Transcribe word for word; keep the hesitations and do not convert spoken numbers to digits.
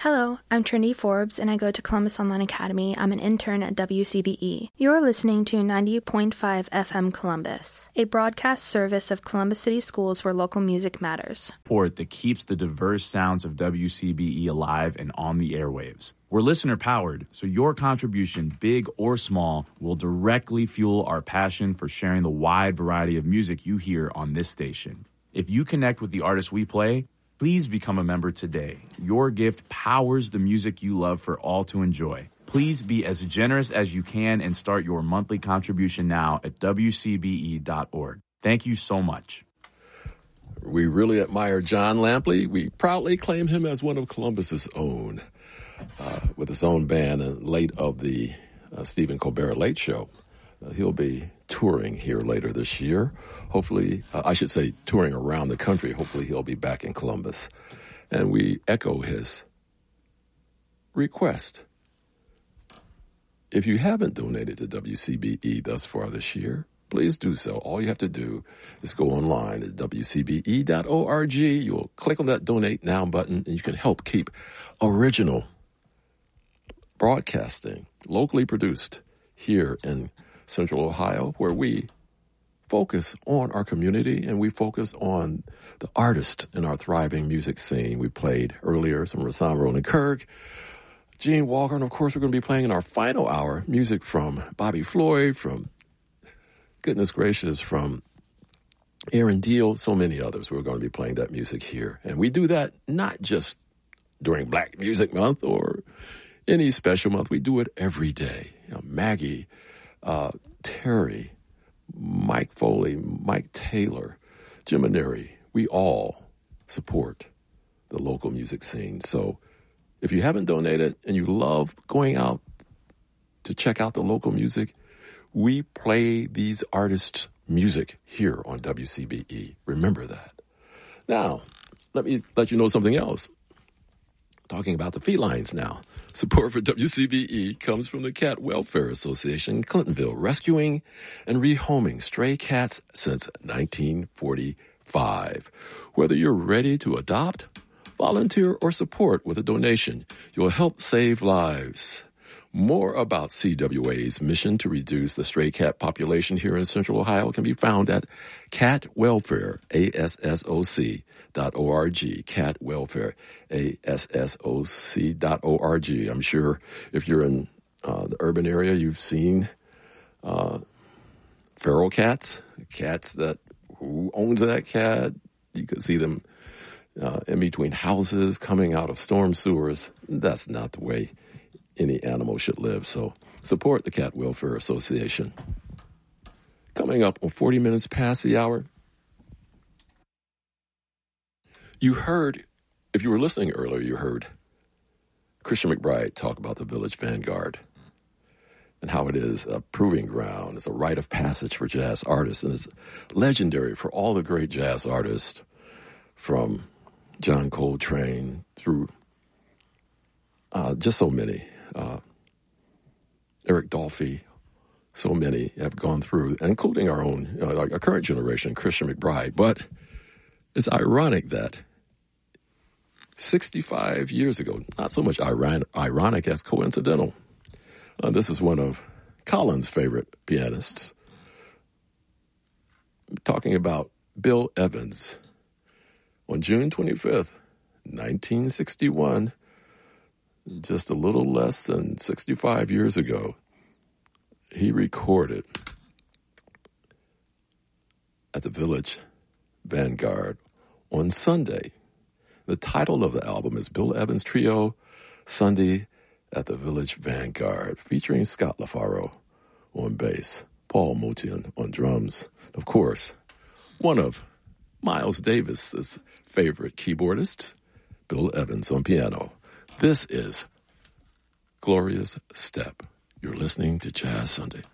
Hello, I'm Trinity Forbes, and I go to Columbus Online Academy. I'm an intern at W C B E. You're listening to ninety point five F M Columbus, a broadcast service of Columbus City Schools where local music matters. Support that keeps the diverse sounds of W C B E alive and on the airwaves. We're listener-powered, so your contribution, big or small, will directly fuel our passion for sharing the wide variety of music you hear on this station. If you connect with the artists we play, please become a member today. Your gift powers the music you love for all to enjoy. Please be as generous as you can and start your monthly contribution now at W C B E dot org. Thank you so much. We really admire John Lampley. We proudly claim him as one of Columbus's own, uh, with his own band and late of the uh, Stephen Colbert Late Show. Uh, he'll be touring here later this year. Hopefully, uh, I should say touring around the country. Hopefully he'll be back in Columbus. And we echo his request. If you haven't donated to W C B E thus far this year, please do so. All you have to do is go online at W C B E dot org. You'll click on that Donate Now button, and you can help keep original broadcasting locally produced here in Central Ohio, where we focus on our community and we focus on the artists in our thriving music scene. We played earlier some Rahsaan Roland Kirk, Gene Walker, and of course we're going to be playing in our final hour music from Bobby Floyd, from goodness gracious, from Aaron Deal, so many others. We're going to be playing that music here. And we do that not just during Black Music Month or any special month. We do it every day. You know, Maggie, uh, Terry, Mike Foley, Mike Taylor, Jim Maneri, we all support the local music scene. So if you haven't donated and you love going out to check out the local music, we play these artists' music here on W C B E. Remember that. Now, let me let you know something else. Talking about the felines now. Support for W C B E comes from the Cat Welfare Association in Clintonville, rescuing and rehoming stray cats since nineteen forty-five. Whether you're ready to adopt, volunteer, or support with a donation, you'll help save lives. More about C W A's mission to reduce the stray cat population here in Central Ohio can be found at Cat Welfare, A S S O C dot O R G, Cat Welfare, A S S O C dot O R G. I'm sure if you're in uh, the urban area, you've seen uh, feral cats, cats that, who owns that cat? You could see them uh, in between houses, coming out of storm sewers. That's not the way any animal should live. So support the Cat Welfare Association. Coming up on forty minutes past the hour, you heard, if you were listening earlier, you heard Christian McBride talk about the Village Vanguard and how it is a proving ground. It's a rite of passage for jazz artists, and it's legendary for all the great jazz artists, from John Coltrane through uh, just so many. Uh, Eric Dolphy, so many have gone through, including our own, uh, like our current generation, Christian McBride. But it's ironic that sixty-five years ago, not so much iron- ironic as coincidental, uh, this is one of Colin's favorite pianists, talking about Bill Evans. On June twenty-fifth, nineteen sixty-one, just a little less than sixty-five years ago, he recorded at the Village Vanguard on Sunday. The title of the album is Bill Evans Trio, Sunday at the Village Vanguard, featuring Scott LaFaro on bass, Paul Motian on drums. Of course, one of Miles Davis's favorite keyboardists, Bill Evans on piano. This is Gloria's Step. You're listening to Jazz Sunday.